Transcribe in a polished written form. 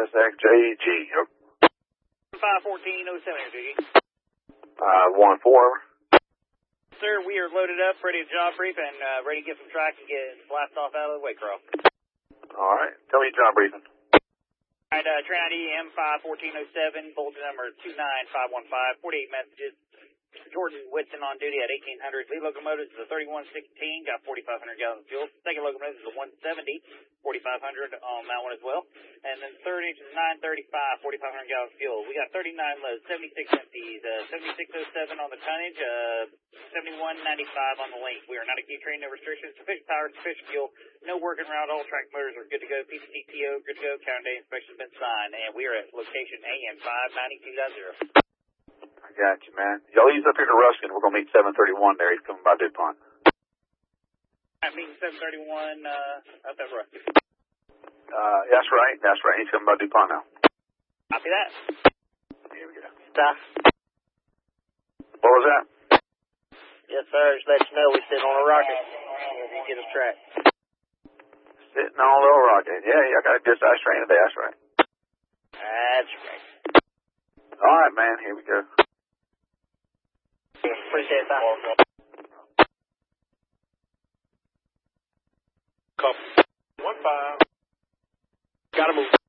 SXJG. 51407 JG. 1-4. Sir, we are loaded up, ready to job brief, and ready to get some track and get blast off out of the way, Carl. All right. Tell me your job briefing. All right, train ID M51407, bulletin number 29515, 48 messages. Jordan Whitson on duty at 1800. Lead locomotive is a 3116, got 4,500 gallons of fuel. Second locomotive is a 170, 4,500 on that one as well. And then third engine is 935, 4,500 gallons of fuel. We got 39 loads, 76 empties, 7607 on the tonnage, 7195 on the length. We are not a key train, no restrictions, sufficient power, sufficient fuel, no working route. All track motors are good to go. PCTO, good to go. Count day inspection has been signed, and we are at location AN 592.0. I got you, man. Y'all ease up here to Ruskin. We're going to meet 731 there. He's coming by DuPont. I'm meeting 731 up at Ruskin. That's right. That's right. He's coming by DuPont now. Copy that. Here we go. Stop. What was that? Yes, sir. Just let you know we're sitting on a rocket. Get us track. Sitting on a little rocket. Yeah, I got a good size train today. That's right. That's right. All right, man. Here we go. Appreciate that. Copy. 1-5. Gotta move.